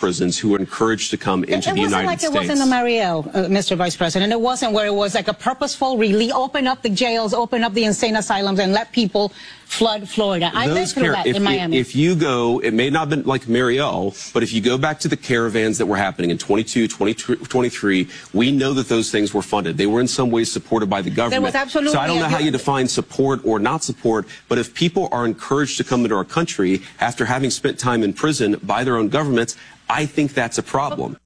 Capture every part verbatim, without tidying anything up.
prisons who are encouraged to come into it, it the United like States. It wasn't like it was in the Mariel, uh, Mister Vice President. It wasn't where it was like a purposeful release, open up the jails, open up the insane asylums, and let people flood Florida. I've been through that if, in Miami. If you go, it may not have been like Mariel, but if you go back to the caravans that were happening in twenty-two, twenty-two, twenty-three, we know that those things were funded. They were in some ways supported by the government. There was absolutely, so I don't know yeah, how you define support or not support, but if people are encouraged to come into our country after having spent time in prison by their own governments, I think that's a problem.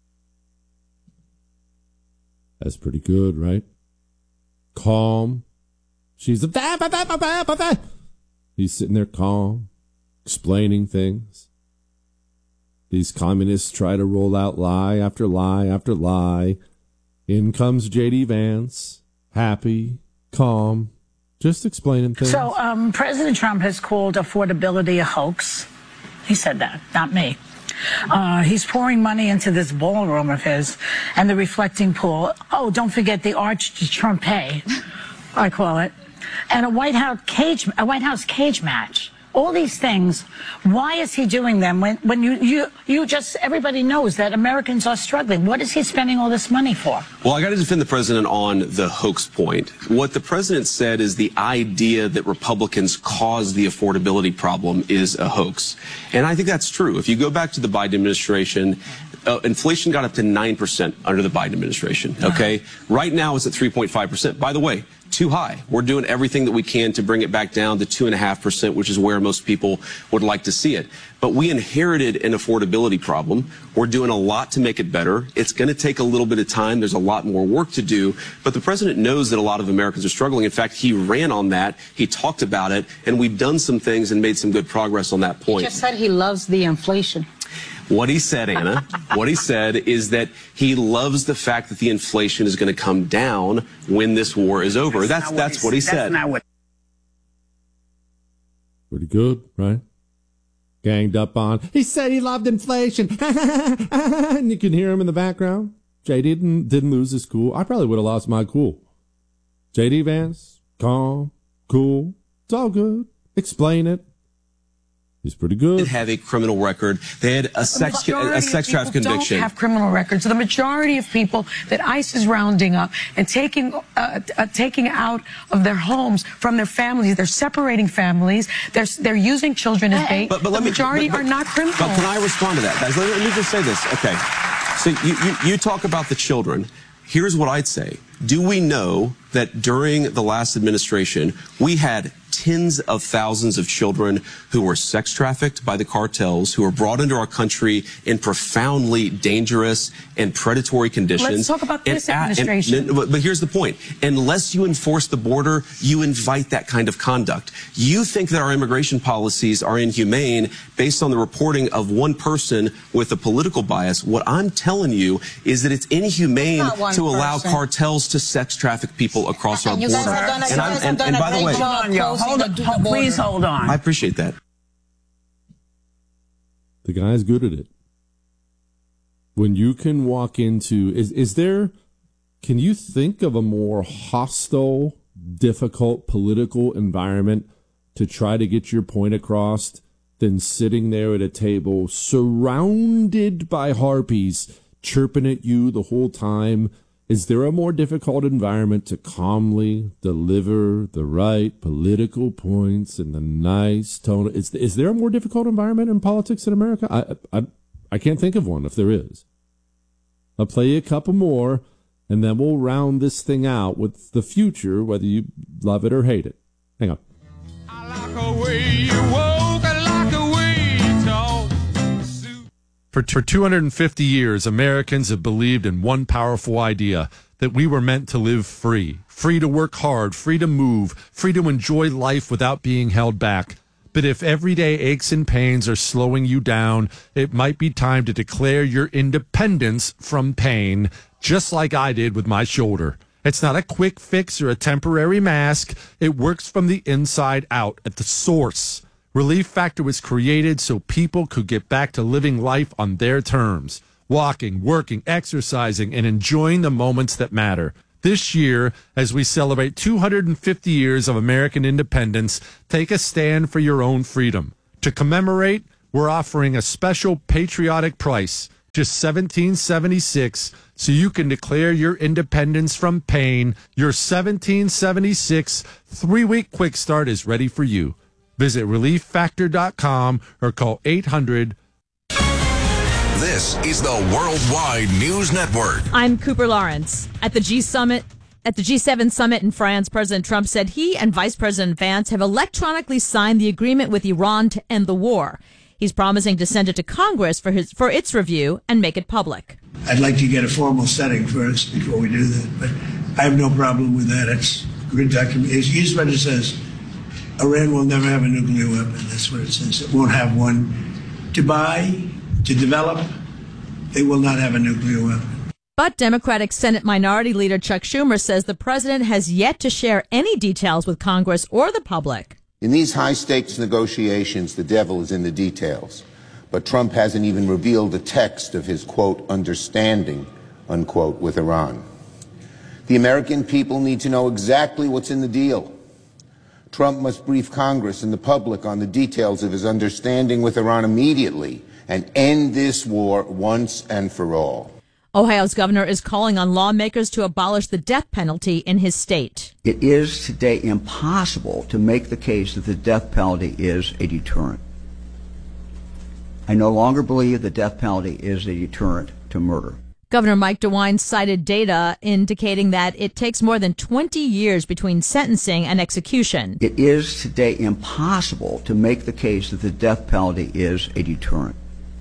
That's pretty good, right? Calm. She's a bah, bah, bah, bah, bah, bah, bah. He's sitting there calm, explaining things. These communists try to roll out lie after lie after lie. In comes J D Vance, happy, calm, just explaining things. So um, President Trump has called affordability a hoax. He said that, not me. Uh, he's pouring money into this ballroom of his and the reflecting pool. Oh, don't forget the Arch de Trumpet, I call it. And a White House cage, a White House cage match. All these things. Why is he doing them when, when you, you, you just, everybody knows that Americans are struggling? What is he spending all this money for? Well, I got to defend the president on the hoax point. What the president said is the idea that Republicans caused the affordability problem is a hoax. And I think that's true. If you go back to the Biden administration, Uh, inflation got up to nine percent under the Biden administration, okay? Uh-huh. Right now it's at three point five percent. By the way, too high. We're doing everything that we can to bring it back down to two point five percent, which is where most people would like to see it. But we inherited an affordability problem. We're doing a lot to make it better. It's going to take a little bit of time. There's a lot more work to do. But the president knows that a lot of Americans are struggling. In fact, he ran on that. He talked about it. And we've done some things and made some good progress on that point. He just said he loves the inflation. What he said, Anna, what he said is that he loves the fact that the inflation is going to come down when this war is over. That's that's, that's what he that's said. Not what Pretty good, right? Ganged up on. He said he loved inflation. And you can hear him in the background. J D didn't, didn't lose his cool. I probably would have lost my cool. J D Vance, calm, cool. It's all good. Explain it. He's pretty good. They have a criminal record. They had a sex a sex trafficking conviction. Don't have criminal records. So the majority of people that ICE is rounding up and taking uh, uh, taking out of their homes from their families, they're separating families. They're they're using children as bait. But, but the let me, majority but, but, are not criminal. But can I respond to that, guys? Let, let me just say this. Okay. So you, you you talk about the children. Here's what I'd say. Do we know that during the last administration we had tens of thousands of children who were sex trafficked by the cartels, who were brought into our country in profoundly dangerous and predatory conditions? Let's talk about this and, administration. And, and, but here's the point. Unless you enforce the border, you invite that kind of conduct. You think that our immigration policies are inhumane based on the reporting of one person with a political bias. What I'm telling you is that it's inhumane to allow person. cartels to sex traffic people across and our you border. Guys have done a, and, I'm, and, and by the way, hold on, hold, please hold on. I appreciate that. The guy's good at it. When you can walk into, is is there, can you think of a more hostile, difficult political environment to try to get your point across than sitting there at a table surrounded by harpies chirping at you the whole time? Is there a more difficult environment to calmly deliver the right political points in the nice tone? Is, is there a more difficult environment in politics in America? I, I, I can't think of one if there is. I'll play you a couple more, and then we'll round this thing out with the future, whether you love it or hate it. Hang on. I like the way you walk, I like the way you talk. For, for two hundred fifty years, Americans have believed in one powerful idea, that we were meant to live free, free to work hard, free to move, free to enjoy life without being held back. But if everyday aches and pains are slowing you down, it might be time to declare your independence from pain, just like I did with my shoulder. It's not a quick fix or a temporary mask. It works from the inside out at the source. Relief Factor was created so people could get back to living life on their terms, walking, working, exercising, and enjoying the moments that matter. This year, as we celebrate two hundred fifty years of American independence, take a stand for your own freedom. To commemorate, we're offering a special patriotic price. Just seventeen seventy-six, so you can declare your independence from pain. Your seventeen seventy-six three-week quick start is ready for you. Visit relief factor dot com or call eight hundred. This is the Worldwide News Network. I'm Cooper Lawrence. At the G Summit, at the G seven summit in France, President Trump said he and Vice President Vance have electronically signed the agreement with Iran to end the war. He's promising to send it to Congress for his for its review and make it public. I'd like to get a formal setting first before we do that, but I have no problem with that. It's a good document. Here's what it says. Iran will never have a nuclear weapon. That's what it says. It won't have one to buy, to develop. They will not have a nuclear weapon. But Democratic Senate Minority Leader Chuck Schumer says the president has yet to share any details with Congress or the public. In these high-stakes negotiations, the devil is in the details. But Trump hasn't even revealed the text of his, quote, understanding, unquote, with Iran. The American people need to know exactly what's in the deal. Trump must brief Congress and the public on the details of his understanding with Iran immediately and end this war once and for all. Ohio's governor is calling on lawmakers to abolish the death penalty in his state. It is today impossible to make the case that the death penalty is a deterrent. I no longer believe the death penalty is a deterrent to murder. Governor Mike DeWine cited data indicating that it takes more than twenty years between sentencing and execution. It is today impossible to make the case that the death penalty is a deterrent.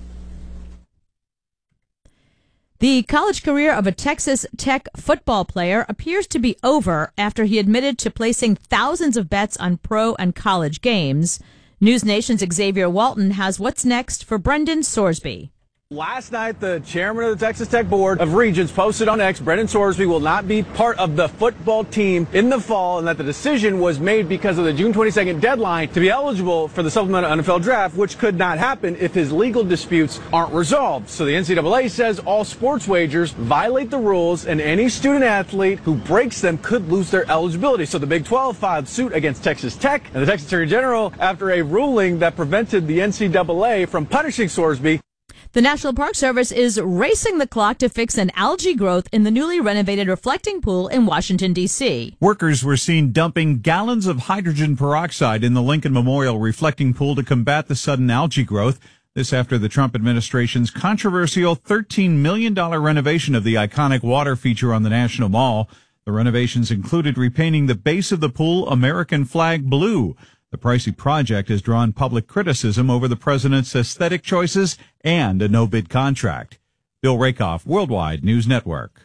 The college career of a Texas Tech football player appears to be over after he admitted to placing thousands of bets on pro and college games. News Nation's Xavier Walton has what's next for Brendan Sorsby. Last night, the chairman of the Texas Tech Board of Regents posted on X, Brendan Sorsby will not be part of the football team in the fall, and that the decision was made because of the June twenty-second deadline to be eligible for the supplemental N F L draft, which could not happen if his legal disputes aren't resolved. So the N C double A says all sports wagers violate the rules, and any student athlete who breaks them could lose their eligibility. So the Big twelve filed suit against Texas Tech and the Texas Attorney General after a ruling that prevented the N C double A from punishing Sorsby. The National Park Service is racing the clock to fix an algae growth in the newly renovated reflecting pool in Washington, D C. Workers were seen dumping gallons of hydrogen peroxide in the Lincoln Memorial reflecting pool to combat the sudden algae growth. This after the Trump administration's controversial thirteen million dollars renovation of the iconic water feature on the National Mall. The renovations included repainting the base of the pool American flag blue. The pricey project has drawn public criticism over the president's aesthetic choices and a no-bid contract. Bill Rakoff, Worldwide News Network.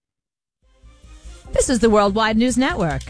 This is the Worldwide News Network.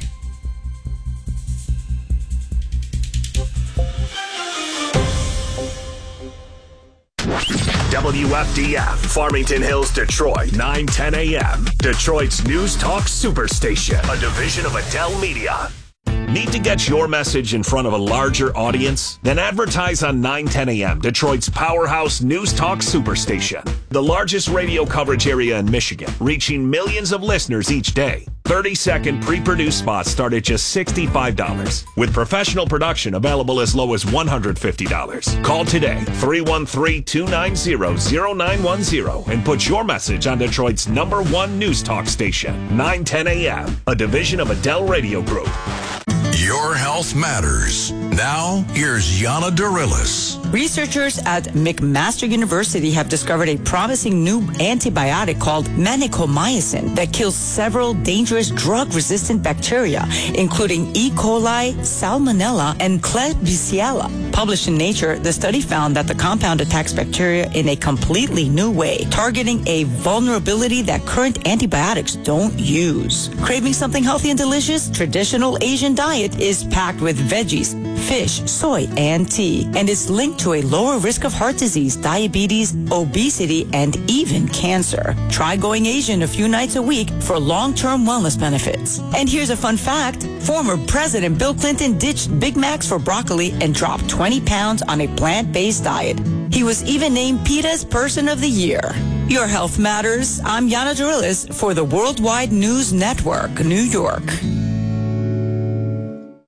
W F D F, Farmington Hills, Detroit, nine ten a.m. Detroit's News Talk Superstation, a division of Adele Media. Need to get your message in front of a larger audience? Then advertise on nine ten a.m., Detroit's powerhouse News Talk Superstation. The largest radio coverage area in Michigan, reaching millions of listeners each day. thirty-second pre-produced spots start at just sixty-five dollars, with professional production available as low as one hundred fifty dollars. Call today, three one three, two nine zero, zero nine one zero, and put your message on Detroit's number one News Talk station, nine ten a.m., a division of Adele Radio Group. Your health matters. Now, here's Yana Darilis. Researchers at McMaster University have discovered a promising new antibiotic called vancomycin that kills several dangerous drug-resistant bacteria, including E. coli, Salmonella, and Klebsiella. Published in Nature, the study found that the compound attacks bacteria in a completely new way, targeting a vulnerability that current antibiotics don't use. Craving something healthy and delicious? Traditional Asian diet is packed with veggies, fish, soy, and tea, and is linked to a lower risk of heart disease, diabetes, obesity, and even cancer. Try going Asian a few nights a week for long-term wellness benefits. And here's a fun fact. Former President Bill Clinton ditched Big Macs for broccoli and dropped twenty pounds on a plant-based diet. He was even named PETA's Person of the Year. Your health matters. I'm Yana Darilis for the Worldwide News Network, New York.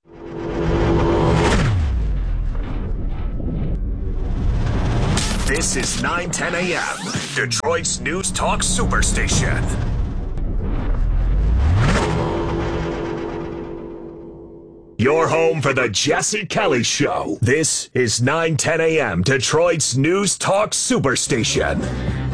This This is nine ten a.m., Detroit's News Talk Superstation. Your home for the Jesse Kelly Show. This is nine ten a.m., Detroit's News Talk Superstation.